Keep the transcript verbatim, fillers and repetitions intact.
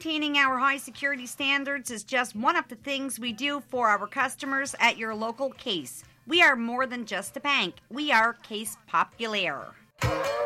Maintaining our high security standards is just one of the things we do for our customers at your local Case. We are more than just a bank. We are Case Populaire.